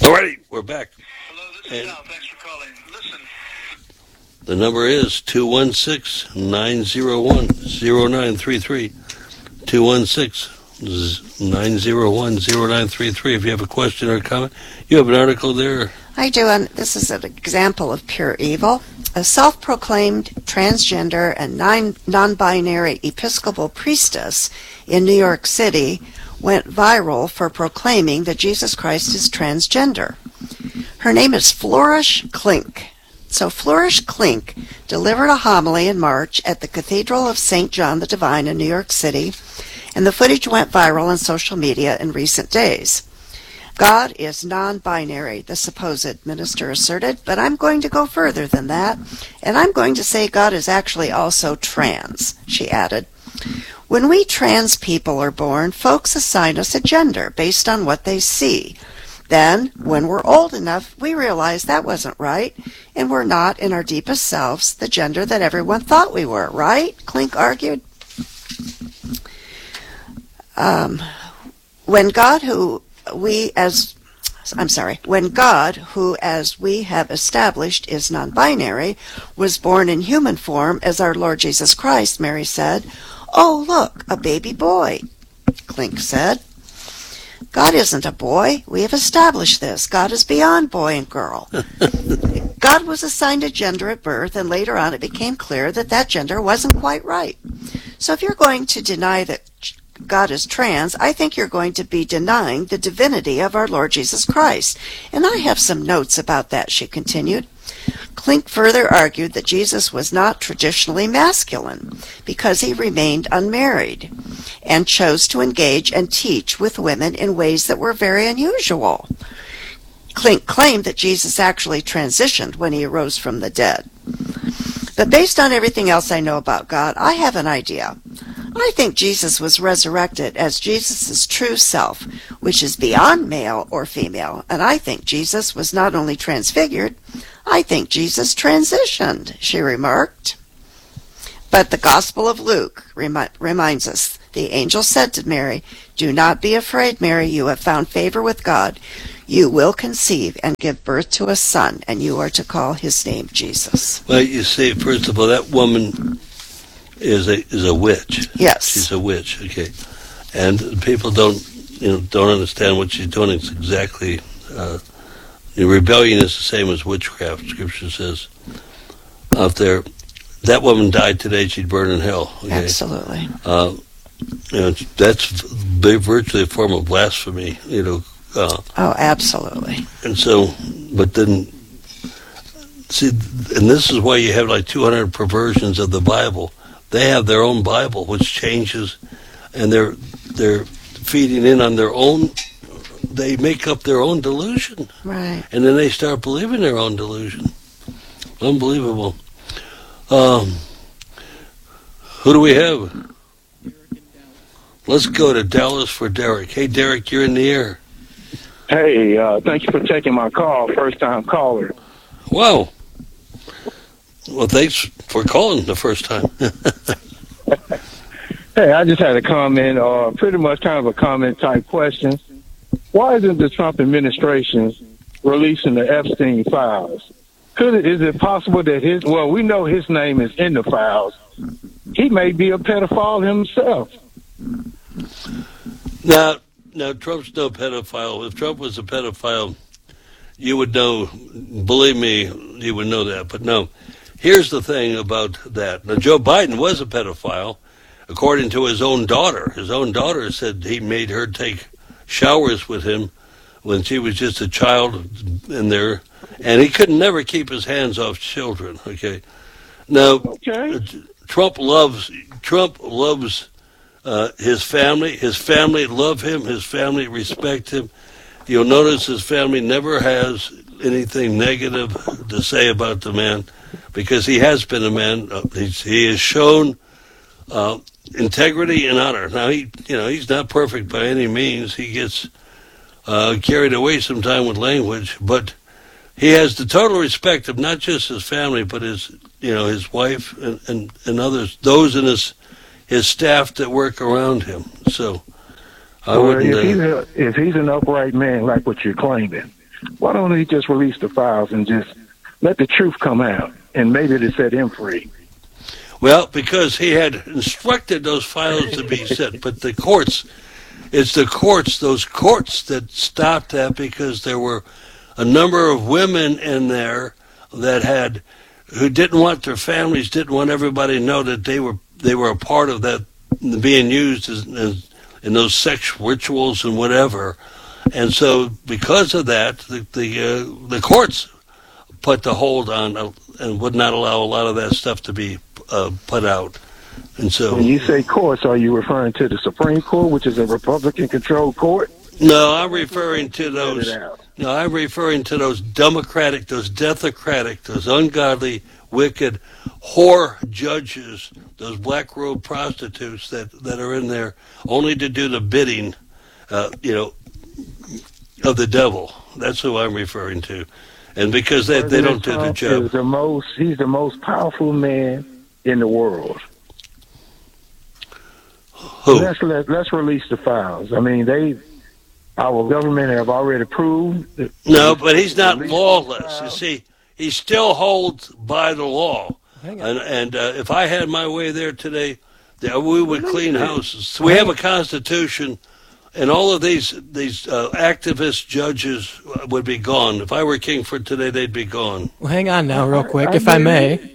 Alrighty, we're back. Hello, this is Al. Thanks for calling. Listen. The number is 216-901-0933. 216-901-0933. If you have a question or a comment, you have an article there. I do, and this is an example of pure evil. A self-proclaimed transgender and non-binary Episcopal priestess in New York City went viral for proclaiming that Jesus Christ is transgender. Her name is Flourish Klink. So Flourish Klink delivered a homily in March at the Cathedral of St. John the Divine in New York City, and the footage went viral on social media in recent days. God is non-binary, the supposed minister asserted, but I'm going to go further than that, and I'm going to say God is actually also trans, she added. When we trans people are born, folks assign us a gender based on what they see. Then, when we're old enough, we realize that wasn't right, and we're not, in our deepest selves, the gender that everyone thought we were, right? Klink argued. When God, who as we have established is non-binary, was born in human form as our Lord Jesus Christ, Mary said, "Oh, look, a baby boy," Klink said. God isn't a boy. We have established this. God is beyond boy and girl. God was assigned a gender at birth, and later on it became clear that that gender wasn't quite right. So if you're going to deny that God is trans, I think you're going to be denying the divinity of our Lord Jesus Christ. And I have some notes about that, she continued. Klink further argued that Jesus was not traditionally masculine because he remained unmarried and chose to engage and teach with women in ways that were very unusual. Klink claimed that Jesus actually transitioned when he arose from the dead. But based on everything else I know about God, I have an idea. I think Jesus was resurrected as Jesus' true self, which is beyond male or female, and I think Jesus was not only transfigured, I think Jesus transitioned, she remarked. But the Gospel of Luke reminds us, the angel said to Mary, "Do not be afraid, Mary, you have found favor with God. You will conceive and give birth to a son, and you are to call his name Jesus." Well, you see, first of all, that woman is a witch. Yes. She's a witch, okay. And people don't understand what she's doing. It's exactly, rebellion is the same as witchcraft, Scripture says out there. That woman died today, she'd burn in hell. Okay? Absolutely. That's virtually a form of blasphemy, Oh, absolutely. And so, but then, see, and this is why you have like 200 perversions of the Bible. They have their own Bible, which changes, and they're feeding in on their own. They make up their own delusion, right? And then they start believing their own delusion. Unbelievable. Who do we have? Let's go to Dallas for Derek. Hey, Derek, you're in the air. Hey, thank you for taking my call. First-time caller. Wow. Well, thanks for calling the first time. Hey, I just had a comment, or pretty much kind of a comment-type question. Why isn't the Trump administration releasing the Epstein files? Is it possible that we know his name is in the files. He may be a pedophile himself. Now, Trump's no pedophile. If Trump was a pedophile, you would know, believe me, you would know that. But no, here's the thing about that. Now, Joe Biden was a pedophile, according to his own daughter. His own daughter said he made her take showers with him when she was just a child in there, and he could never keep his hands off children, okay? Now, okay. Trump loves his family. His family love him. His family respect him. You'll notice his family never has anything negative to say about the man, because he has been a man. He has shown integrity and honor. Now, he's not perfect by any means. He gets carried away sometime with language, but he has the total respect of not just his family, but his wife and others, those in his staff that work around him. So I wouldn't. If he's an upright man, like what you're claiming, Why don't he just release the files and just let the truth come out, and maybe to set him free? Well, because he had instructed those files to be set, but the courts, those courts that stopped that, because there were a number of women in there who didn't want their families, didn't want everybody to know that they were a part of that, being used in those sex rituals and whatever. And so because of that, the courts put the hold on and would not allow a lot of that stuff to be put out. And so, when you say courts, are you referring to the Supreme Court, which is a Republican-controlled court? No, I'm referring to those. No, I'm referring to those democratic, those deathocratic, those ungodly, wicked, whore judges, those black robe prostitutes that are in there only to do the bidding, of the devil. That's who I'm referring to. And because they don't do the job. He's the most powerful man in the world. Who? Let's release the files. I mean, our government have already proved. No, but he's not lawless. You see, he still holds by the law. And if I had my way there today, we would clean houses. We have a constitution, and all of these activist judges would be gone. If I were king for today, they'd be gone. Well, hang on now, real quick, if I may.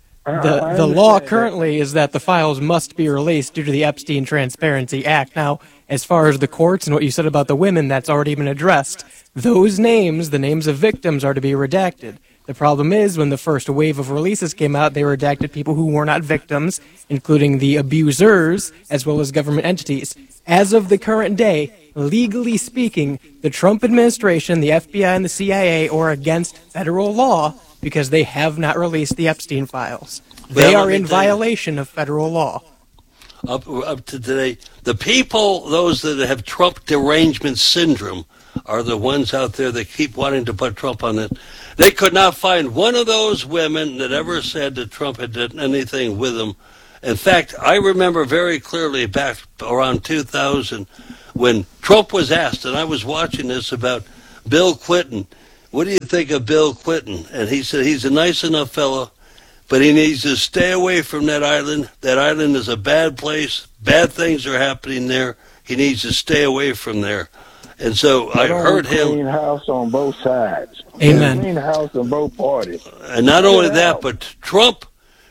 The law currently is that the files must be released due to the Epstein Transparency Act. Now, as far as the courts and what you said about the women, that's already been addressed. Those names, the names of victims, are to be redacted. The problem is, when the first wave of releases came out, they redacted people who were not victims, including the abusers, as well as government entities. As of the current day, legally speaking, the Trump administration, the FBI, and the CIA are against federal law because they have not released the Epstein files. They are in violation of federal law. Up to today, the people, those that have Trump derangement syndrome, are the ones out there that keep wanting to put Trump on it. They could not find one of those women that ever said that Trump had done anything with them. In fact, I remember very clearly back around 2000 when Trump was asked, and I was watching this, about Bill Clinton. What do you think of Bill Clinton? And he said he's a nice enough fellow, but he needs to stay away from that island. That island is a bad place. Bad things are happening there. He needs to stay away from there. And so I heard him. Clean house on both sides. Amen. Clean house on both parties. And not only that, but Trump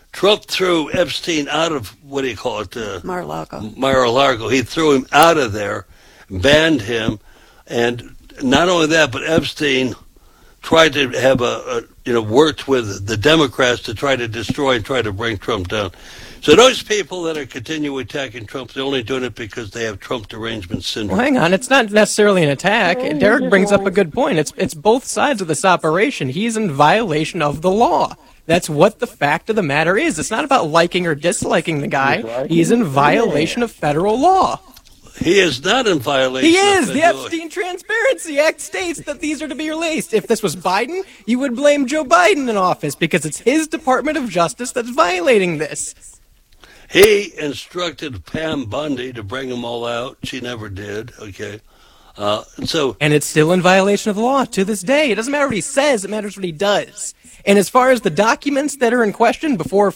threw Epstein out of, what do you call it? Mar-a-Lago. He threw him out of there, banned him, and not only that, but Epstein tried to have worked with the Democrats to try to destroy and try to bring Trump down. So those people that are continually attacking Trump, they're only doing it because they have Trump derangement syndrome. Well, hang on. It's not necessarily an attack. Derek brings up a good point. It's both sides of this operation. He's in violation of the law. That's what the fact of the matter is. It's not about liking or disliking the guy. He's in violation of federal law. He is not in violation. He is. The Epstein Transparency Act states that these are to be released. If this was Biden, you would blame Joe Biden in office because it's his Department of Justice that's violating this. He instructed Pam Bundy to bring them all out. She never did. Okay. And it's still in violation of the law to this day. It doesn't matter what he says. It matters what he does. And as far as the documents that are in question, before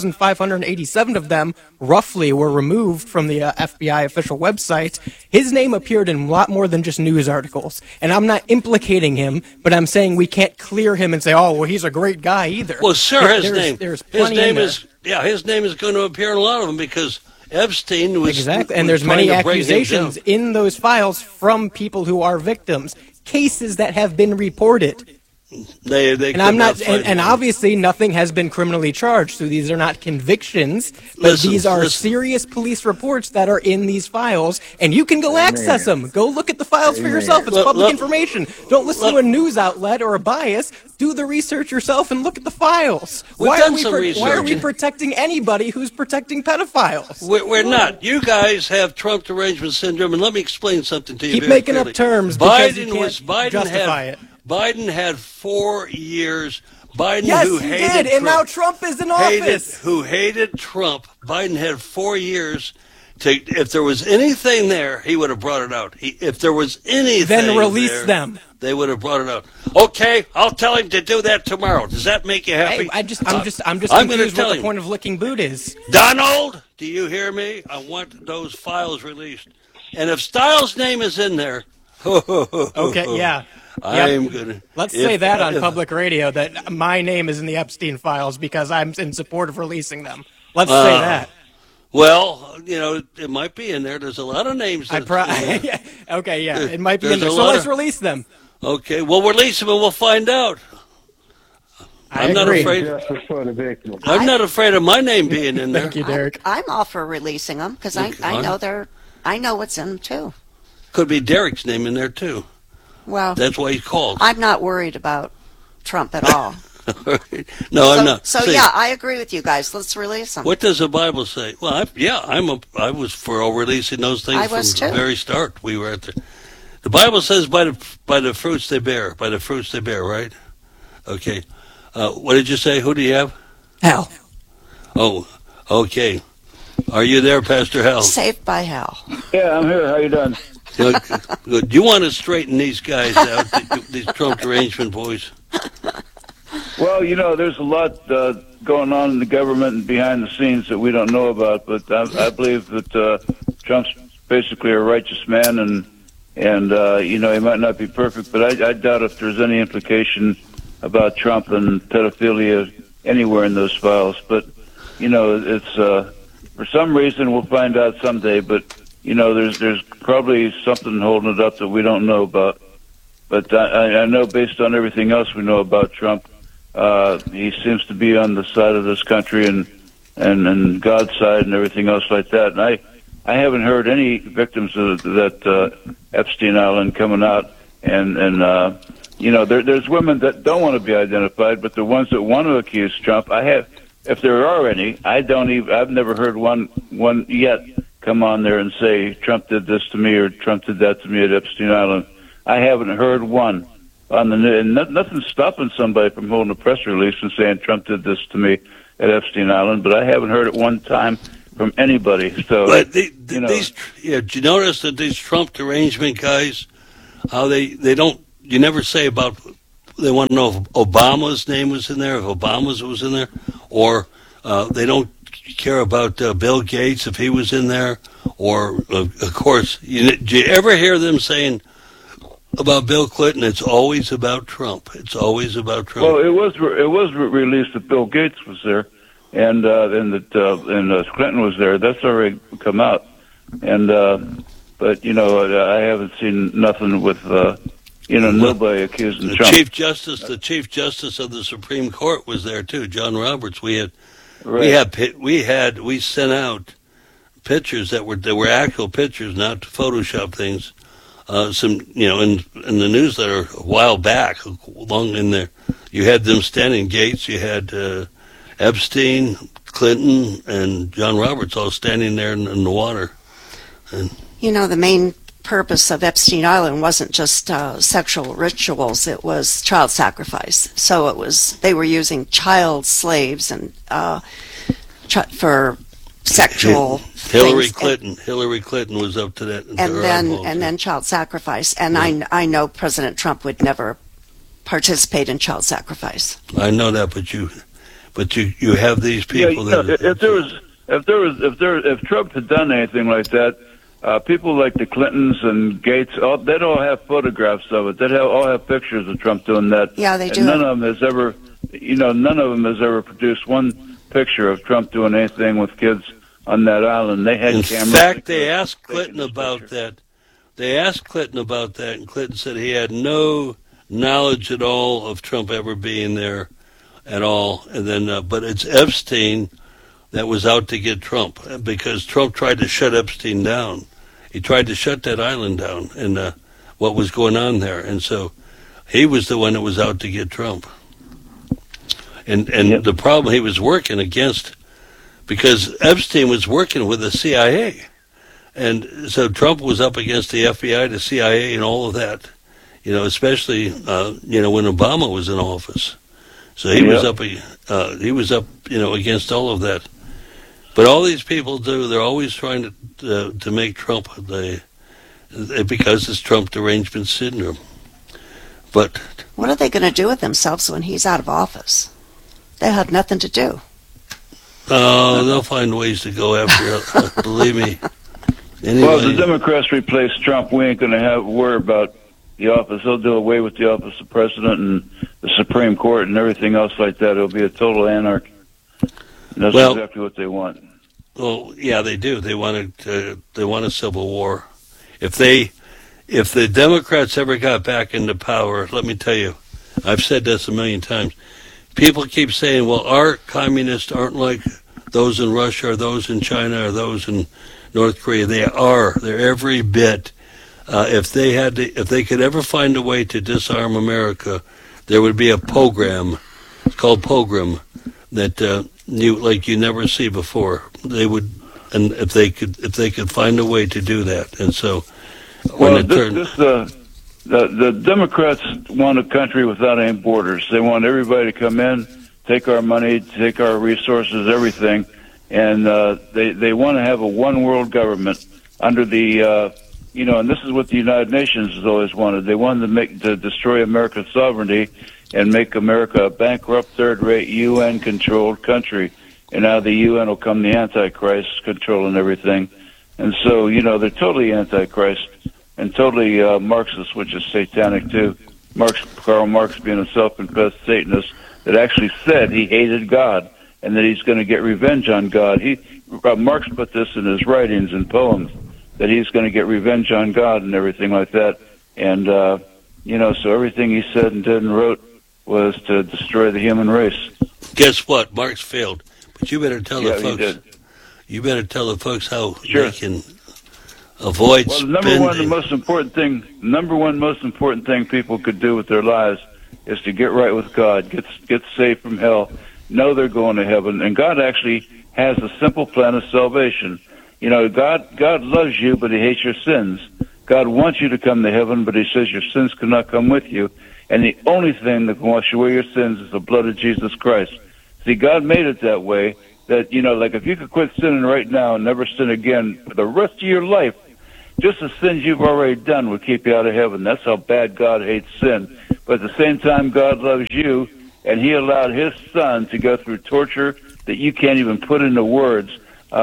4,587 of them roughly were removed from the FBI official website, his name appeared in a lot more than just news articles. And I'm not implicating him, but I'm saying we can't clear him and say, oh, well, he's a great guy either. Well, sir, There's plenty in there. His name is going to appear in a lot of them because Epstein was... Exactly, and there's many accusations in those files from people who are victims, cases that have been reported. And obviously nothing has been criminally charged, so these are not convictions, but these are serious police reports that are in these files, and you can go access them. Go look at the files for yourself. It's public information. Don't listen to a news outlet or a bias. Do the research yourself and look at the files. Why are we protecting anybody who's protecting pedophiles? We're not. You guys have Trump derangement syndrome, and let me explain something to you. Keep making up terms because you can't justify it. Biden had 4 years. He did, and now Trump is in office. Who hated Trump. Biden had 4 years If there was anything there, he would have brought it out. If there was anything Then release there, them. They would have brought it out. Okay, I'll tell him to do that tomorrow. Does that make you happy? Hey, I'm just confused gonna what tell the him. point of licking boot is. Donald, do you hear me? I want those files released. And if Styles' name is in there, Okay, yeah. I'm gonna. Let's say that on public radio, that my name is in the Epstein files because I'm in support of releasing them. Let's say that. Well, it might be in there. There's a lot of names. Okay, yeah, it might be in There's there. a So lot let's of- release them. Okay, we'll release them and we'll find out. I I'm not agree. afraid. Justice for the victim. I'm not afraid of my name being in there. Thank you, Derek. I'm all for releasing them because I know what's in them too. Could be Derek's name in there too. Well, That's why he's called. I'm not worried about Trump at all. No, I'm not. So See, yeah, I agree with you guys. Let's release them. What does the Bible say? Well, I was for releasing those things I from was the too. very start. We were at the Bible says by the fruits they bear, by the fruits they bear, right? Okay. What did you say? Who do you have? Hell. Oh, okay. Are you there, Pastor Hal? Saved by hell. Yeah, I'm here. How you doing? Good. You want to straighten these guys out, these Trump derangement boys? Well, there's a lot going on in the government and behind the scenes that we don't know about, but I believe that Trump's basically a righteous man, and he might not be perfect, but I doubt if there's any implication about Trump and pedophilia anywhere in those files. But, it's for some reason we'll find out someday, but, there's probably something holding it up that we don't know about. But I know based on everything else we know about Trump, he seems to be on the side of this country and God's side and everything else like that. And I haven't heard any victims of that Epstein Island coming out. And there's women that don't want to be identified, but the ones that want to accuse Trump, if there are any, I've never heard one yet come on there and say Trump did this to me or Trump did that to me at Epstein Island. I haven't heard one on the news, and nothing's stopping somebody from holding a press release and saying Trump did this to me at Epstein Island, but I haven't heard it one time from anybody. So, But did you notice that these Trump derangement guys, how they don't, you never say about, they want to know if Obama's name was in there, if Obama's was in there, or they don't care about Bill Gates, if he was in there, or, of course, did you ever hear them saying about Bill Clinton, it's always about Trump. It's always about Trump. Well, it was released that Bill Gates was there, and that Clinton was there. That's already come out, and but I haven't seen nothing with nobody accusing Trump. The Chief Justice of the Supreme Court was there too, John Roberts. We sent out pictures that were actual pictures, not Photoshop things. In the newsletter a while back, long in there, you had them standing, Gates, you had Epstein, Clinton, and John Roberts all standing there in the water. And The main purpose of Epstein Island wasn't just sexual rituals; it was child sacrifice. So they were using child slaves and for sexual Hillary things. Hillary Clinton was up to that, and then child sacrifice. And yeah. I know President Trump would never participate in child sacrifice. I know that, but you have these people that. If Trump had done anything like that, people like the Clintons and Gates, they'd all have photographs of it. They'd all have pictures of Trump doing that. Yeah, they do. And none of them has ever produced one picture of Trump doing anything with kids on that island. They had cameras. In fact, they asked Clinton about that. They asked Clinton about that, and Clinton said he had no knowledge at all of Trump ever being there at all. And then, but it's Epstein that was out to get Trump because Trump tried to shut Epstein down. He tried to shut that island down and what was going on there. And so he was the one that was out to get Trump. And Yep. The problem he was working against, because Epstein was working with the CIA. And so Trump was up against the FBI, the CIA, and all of that, especially, when Obama was in office. So he was up, against all of that. But all these people do, they're always trying to make Trump, because it's Trump derangement syndrome. But what are they going to do with themselves when he's out of office? They'll have nothing to do. They'll find ways to go after it, believe me. Anyway. Well, if the Democrats replace Trump, we ain't going to have to worry about the office. They'll do away with the office of president and the Supreme Court and everything else like that. It'll be a total anarchy. And that's exactly what they want. Well, yeah, they do. They want a civil war. If the Democrats ever got back into power, let me tell you, I've said this a million times. People keep saying, well, our communists aren't like those in Russia or those in China or those in North Korea. They are. They're every bit. If they could ever find a way to disarm America, there would be a program. It's called Pogrom that you never see before. They would, and if they could find a way to do that, and so the Democrats want a country without any borders. They want everybody to come in, take our money, take our resources, everything, and they want to have a one world government under the and this is what the United Nations has always wanted. They wanted to destroy America's sovereignty and make America a bankrupt, third-rate, UN-controlled country. And now the UN will come the Antichrist controlling everything. And so, they're totally Antichrist and totally Marxist, which is satanic, too. Karl Marx being a self-confessed Satanist that actually said he hated God and that he's going to get revenge on God. Marx put this in his writings and poems, that he's going to get revenge on God and everything like that. And, so everything he said and did and wrote was to destroy the human race. Guess what? Marx failed. But you better tell the folks. He did. You better tell the folks how they can avoid spending. Number one most important thing people could do with their lives is to get right with God, get saved from hell, know they're going to heaven. And God actually has a simple plan of salvation. God loves you, but he hates your sins. God wants you to come to heaven, but he says your sins cannot come with you. And the only thing that can wash away your sins is the blood of Jesus Christ. See, God made it that way that, like if you could quit sinning right now and never sin again for the rest of your life, just the sins you've already done would keep you out of heaven. That's how bad God hates sin. But at the same time, God loves you, and he allowed his son to go through torture that you can't even put into words.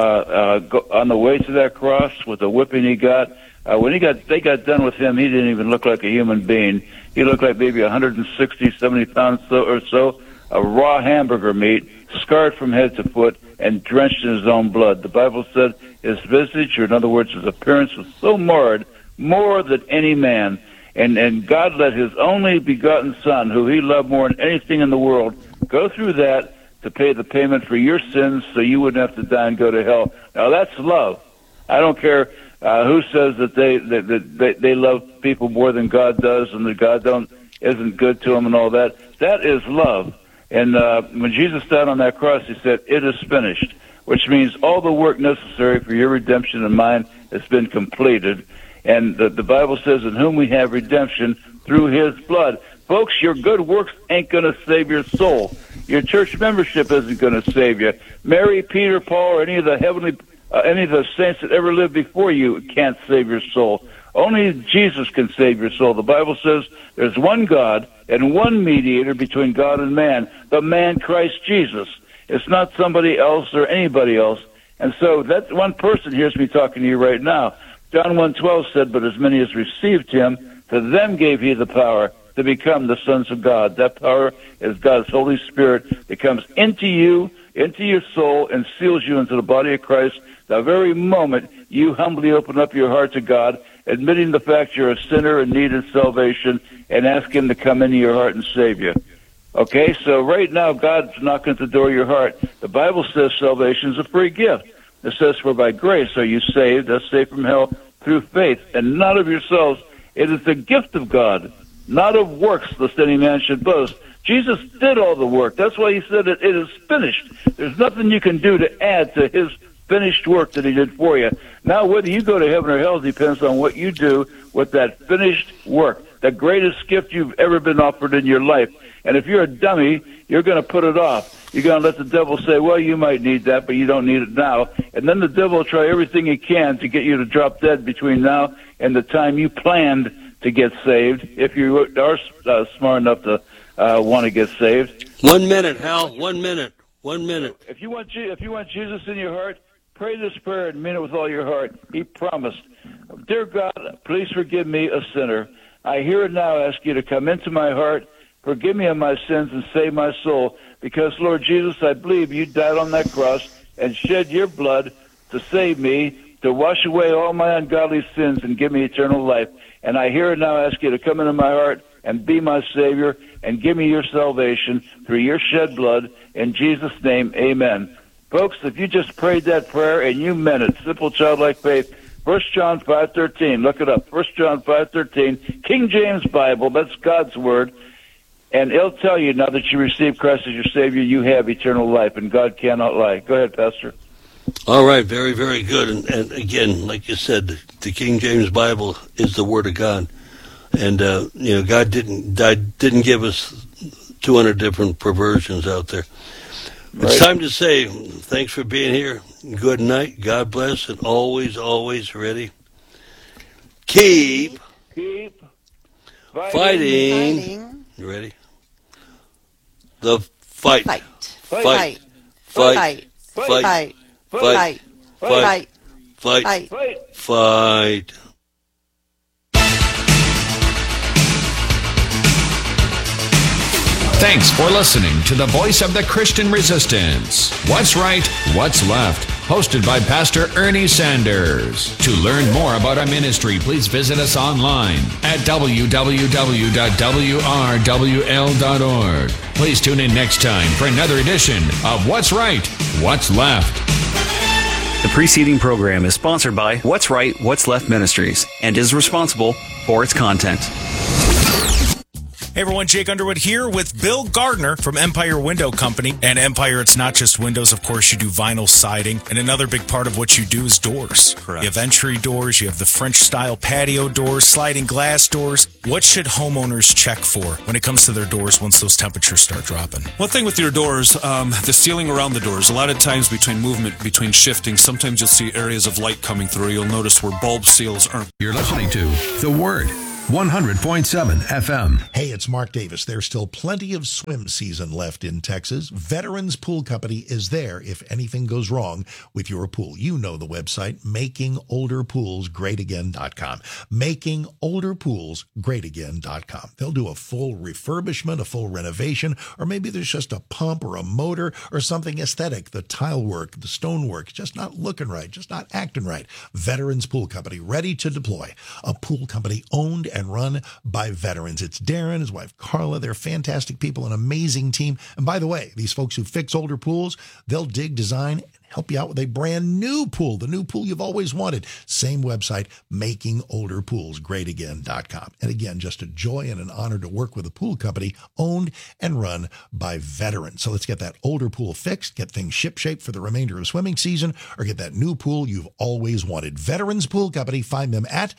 On the way to that cross with the whipping he got, when they got done with him, he didn't even look like a human being. He looked like maybe 160, 70 pounds or so of raw hamburger meat, scarred from head to foot, and drenched in his own blood. The Bible said his visage, or in other words, his appearance, was so marred, more than any man. And God let his only begotten son, who he loved more than anything in the world, go through that to pay the payment for your sins so you wouldn't have to die and go to hell. Now, that's love. I don't care who says that they love people more than God does and that God isn't good to them and all that. That is love. And when Jesus died on that cross, he said, "It is finished," which means all the work necessary for your redemption and mine has been completed. And the Bible says, "In whom we have redemption through his blood." Folks, your good works ain't going to save your soul. Your church membership isn't going to save you. Mary, Peter, Paul, or any of the saints that ever lived before you can't save your soul. Only Jesus can save your soul. The Bible says there's one God and one mediator between God and man, the man Christ Jesus. It's not somebody else or anybody else. And so that one person hears me talking to you right now. John 1:12 said, "But as many as received him, to them gave he the power to become the sons of God." That power is God's Holy Spirit that comes into you, into your soul, and seals you into the body of Christ the very moment you humbly open up your heart to God, admitting the fact you're a sinner and needed salvation, and ask him to come into your heart and save you. Okay, so right now God's knocking at the door of your heart. The Bible says salvation is a free gift. It says, "For by grace are you saved," that's saved from hell, "through faith, and not of yourselves. It is the gift of God, not of works, lest any man should boast." Jesus did all the work. That's why he said it is finished. There's nothing you can do to add to his finished work that he did for you. Now, whether you go to heaven or hell depends on what you do with that finished work. the greatest gift you've ever been offered in your life. And if you're a dummy, you're going to put it off. You're going to let the devil say, well, you might need that, but you don't need it now. And then the devil will try everything he can to get you to drop dead between now and the time you planned to get saved, if you are smart enough to want to get saved. 1 minute, Hal. 1 minute. 1 minute. If you want Jesus in your heart, pray this prayer and mean it with all your heart. He promised. Dear God, please forgive me, a sinner. I here and now ask you to come into my heart, forgive me of my sins, and save my soul. Because, Lord Jesus, I believe you died on that cross and shed your blood to save me, to wash away all my ungodly sins and give me eternal life. And I here and now ask you to come into my heart and be my Savior and give me your salvation through your shed blood. In Jesus' name, amen. Folks, if you just prayed that prayer and you meant it, simple childlike faith, 1 John 5:13, look it up, 1 John 5:13, King James Bible, that's God's Word, and it'll tell you now that you receive Christ as your Savior, you have eternal life, and God cannot lie. Go ahead, Pastor. All right, very, very good. And again, like you said, the King James Bible is the Word of God. And, God didn't give us 200 different perversions out there. Right. It's time to say thanks for being here. Good night. God bless. And always, always ready. Keep fighting. You ready? The fight. Fight. Fight. Fight. Fight. Fight. Fight. Fight. Fight. Fight. Fight. Thanks for listening to the Voice of the Christian Resistance. What's Right, What's Left? Hosted by Pastor Ernie Sanders. To learn more about our ministry, please visit us online at www.wrwl.org. Please tune in next time for another edition of What's Right, What's Left. The preceding program is sponsored by What's Right, What's Left Ministries and is responsible for its content. Hey everyone, Jake Underwood here with Bill Gardner from Empire Window Company. And Empire, it's not just windows, of course, you do vinyl siding. And another big part of what you do is doors. Correct. You have entry doors, you have the French-style patio doors, sliding glass doors. What should homeowners check for when it comes to their doors once those temperatures start dropping? One thing with your doors, the sealing around the doors. A lot of times between shifting, sometimes you'll see areas of light coming through. You'll notice where bulb seals aren't. You're listening to The Word. 100.7 FM. Hey, it's Mark Davis. There's still plenty of swim season left in Texas. Veterans Pool Company is there if anything goes wrong with your pool. You know the website, makingolderpoolsgreatagain.com. Makingolderpoolsgreatagain.com. They'll do a full refurbishment, a full renovation, or maybe there's just a pump or a motor or something aesthetic. The tile work, the stone work, just not looking right, just not acting right. Veterans Pool Company, ready to deploy. A pool company owned and run by veterans. It's Darren, his wife Carla. They're fantastic people, an amazing team. And by the way, these folks who fix older pools, they'll dig, design, and help you out with a brand new pool, the new pool you've always wanted. Same website, makingolderpoolsgreatagain.com. And again, just a joy and an honor to work with a pool company owned and run by veterans. So let's get that older pool fixed, get things shipshape for the remainder of swimming season, or get that new pool you've always wanted. Veterans Pool Company, find them at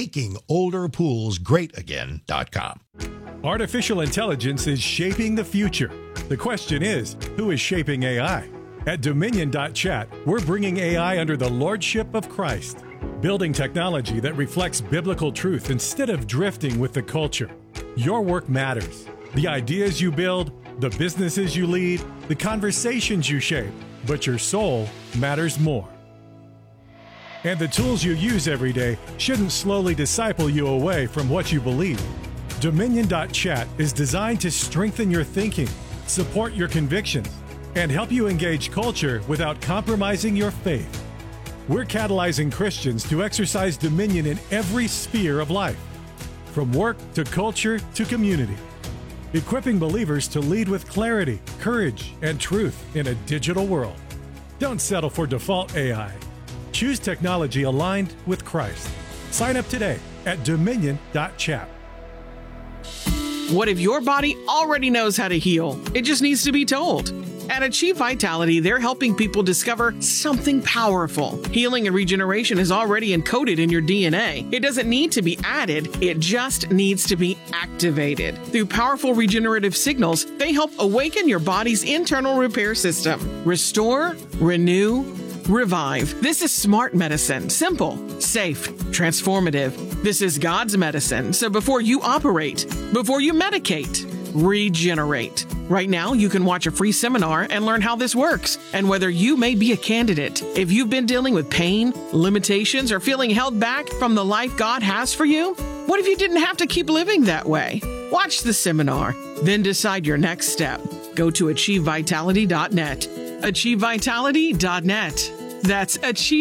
makingolderpoolsgreatagain.com. Artificial intelligence is shaping the future. The question is, who is shaping AI? At Dominion.chat, we're bringing AI under the lordship of Christ, building technology that reflects biblical truth instead of drifting with the culture. Your work matters. The ideas you build, the businesses you lead, the conversations you shape, but your soul matters more. And the tools you use every day shouldn't slowly disciple you away from what you believe. Dominion.chat is designed to strengthen your thinking, support your convictions, and help you engage culture without compromising your faith. We're catalyzing Christians to exercise dominion in every sphere of life, from work to culture to community, equipping believers to lead with clarity, courage, and truth in a digital world. Don't settle for default AI. Choose technology aligned with Christ. Sign up today at Dominion.chat. What if your body already knows how to heal? It just needs to be told. At Achieve Vitality, they're helping people discover something powerful. Healing and regeneration is already encoded in your DNA. It doesn't need to be added, it just needs to be activated. Through powerful regenerative signals, they help awaken your body's internal repair system. Restore, renew, revive. This is smart medicine. Simple, safe, transformative. This is God's medicine. So before you operate, before you medicate, regenerate. Right now, you can watch a free seminar and learn how this works and whether you may be a candidate. If you've been dealing with pain, limitations, or feeling held back from the life God has for you, what if you didn't have to keep living that way? Watch the seminar, then decide your next step. Go to achievevitality.net. achievevitality.net. That's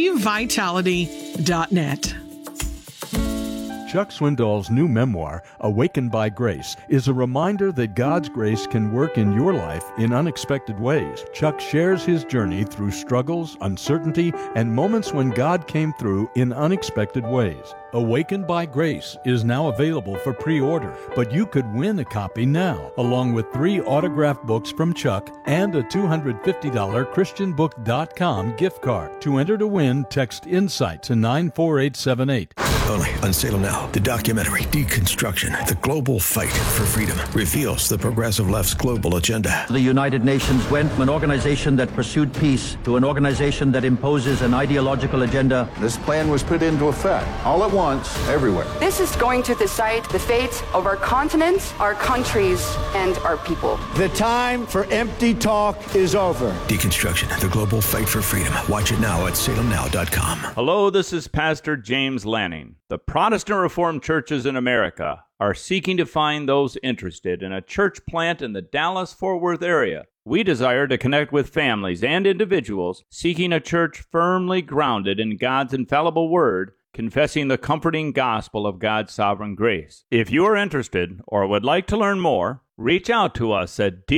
achievevitality.net. Chuck Swindoll's new memoir, Awakened by Grace, is a reminder that God's grace can work in your life in unexpected ways. Chuck shares his journey through struggles, uncertainty, and moments when God came through in unexpected ways. Awakened by Grace is now available for pre-order, but you could win a copy now, along with 3 autographed books from Chuck and a $250 ChristianBook.com gift card. To enter to win, text INSIGHT to 94878. Only on Salem Now, the documentary Deconstruction, the Global Fight for Freedom, reveals the progressive left's global agenda. The United Nations went from an organization that pursued peace to an organization that imposes an ideological agenda. This plan was put into effect all at once, everywhere. This is going to decide the fate of our continent, our countries, and our people. The time for empty talk is over. Deconstruction, the Global Fight for Freedom. Watch it now at salemnow.com. Hello, this is Pastor James Lanning. The Protestant Reformed churches in America are seeking to find those interested in a church plant in the Dallas-Fort Worth area. We desire to connect with families and individuals seeking a church firmly grounded in God's infallible word, confessing the comforting gospel of God's sovereign grace. If you are interested or would like to learn more, reach out to us at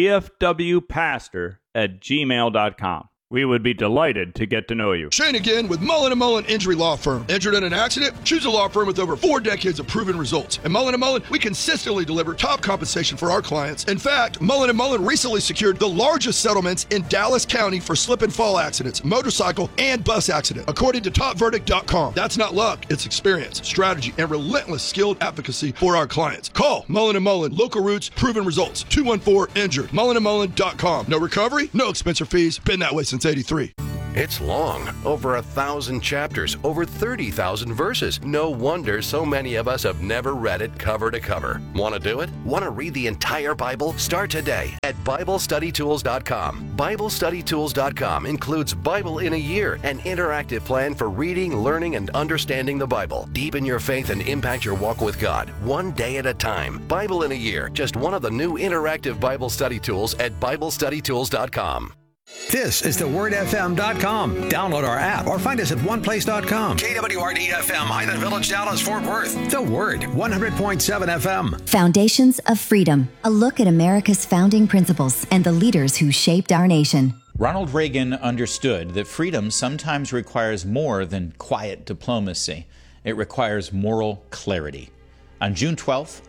dfwpastor@gmail.com. We would be delighted to get to know you. Shane again with Mullen & Mullen Injury Law Firm. Injured in an accident? Choose a law firm with over 4 decades of proven results. At Mullen & Mullen, we consistently deliver top compensation for our clients. In fact, Mullen & Mullen recently secured the largest settlements in Dallas County for slip and fall accidents, motorcycle, and bus accident, according to TopVerdict.com. That's not luck. It's experience, strategy, and relentless skilled advocacy for our clients. Call Mullen & Mullen. Local roots, proven results. 214-INJURED. MullenandMullen.com. No recovery, no expense or fees. Been that way since 83. It's long, over 1,000 chapters, over 30,000 verses. No wonder so many of us have never read it cover to cover. Want to do it? Want to read the entire Bible? Start today at BibleStudyTools.com. BibleStudyTools.com includes Bible in a Year, an interactive plan for reading, learning, and understanding the Bible. Deepen your faith and impact your walk with God, one day at a time. Bible in a Year, just one of the new interactive Bible study tools at BibleStudyTools.com. This is thewordfm.com. Download our app or find us at oneplace.com. KWRD-FM, Highland Village, Dallas, Fort Worth. The Word, 100.7 FM. Foundations of Freedom. A look at America's founding principles and the leaders who shaped our nation. Ronald Reagan understood that freedom sometimes requires more than quiet diplomacy. It requires moral clarity. On June 12,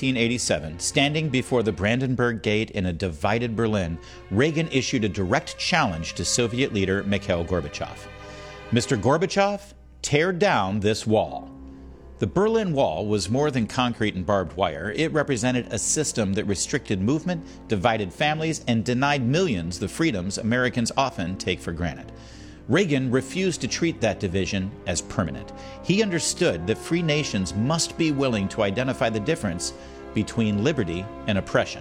1987, standing before the Brandenburg Gate in a divided Berlin, Reagan issued a direct challenge to Soviet leader Mikhail Gorbachev. Mr. Gorbachev, tear down this wall. The Berlin Wall was more than concrete and barbed wire. It represented a system that restricted movement, divided families, and denied millions the freedoms Americans often take for granted. Reagan refused to treat that division as permanent. He understood that free nations must be willing to identify the difference between liberty and oppression,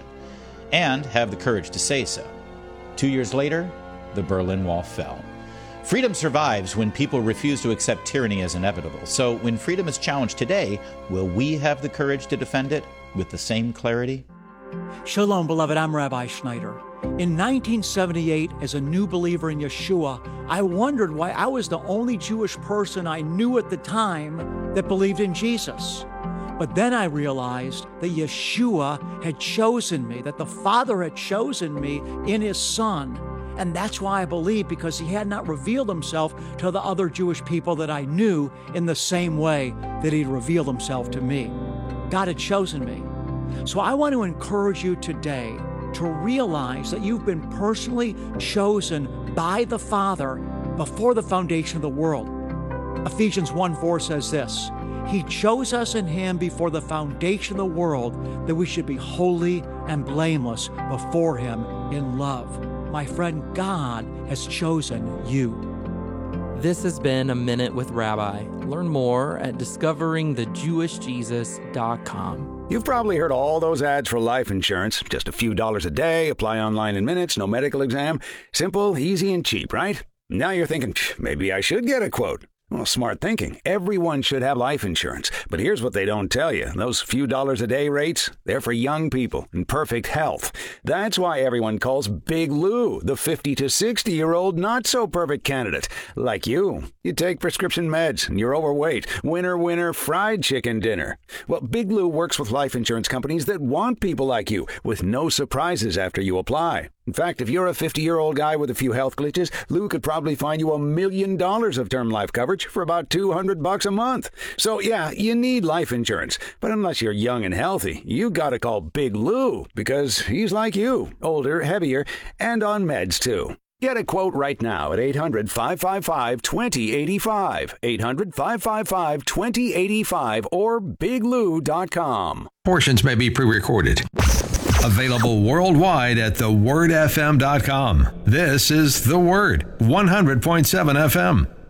and have the courage to say so. 2 years later, the Berlin Wall fell. Freedom survives when people refuse to accept tyranny as inevitable. So when freedom is challenged today, will we have the courage to defend it with the same clarity? Shalom, beloved. I'm Rabbi Schneider. In 1978, as a new believer in Yeshua, I wondered why I was the only Jewish person I knew at the time that believed in Jesus. But then I realized that Yeshua had chosen me, that the Father had chosen me in His Son. And that's why I believe, because He had not revealed Himself to the other Jewish people that I knew in the same way that He'd revealed Himself to me. God had chosen me. So I want to encourage you today to realize that you've been personally chosen by the Father before the foundation of the world. Ephesians 1:4 says this, He chose us in Him before the foundation of the world that we should be holy and blameless before Him in love. My friend, God has chosen you. This has been A Minute with Rabbi. Learn more at discoveringthejewishjesus.com. You've probably heard all those ads for life insurance. Just a few dollars a day, apply online in minutes, no medical exam. Simple, easy, and cheap, right? Now you're thinking, maybe I should get a quote. Well, smart thinking. Everyone should have life insurance. But here's what they don't tell you. Those few dollars a day rates, they're for young people in perfect health. That's why everyone calls Big Lou the 50 to 60-year-old not-so-perfect candidate. Like you. You take prescription meds and you're overweight. Winner, fried chicken dinner. Well, Big Lou works with life insurance companies that want people like you with no surprises after you apply. In fact, if you're a 50-year-old guy with a few health glitches, Lou could probably find you $1 million of term life coverage for about $200 a month. So yeah, you need life insurance. But unless you're young and healthy, you gotta call Big Lou because he's like you, older, heavier, and on meds too. Get a quote right now at 800-555-2085, 800-555-2085, or biglou.com. Portions may be pre-recorded. Available worldwide at thewordfm.com. This is The Word, 100.7 FM.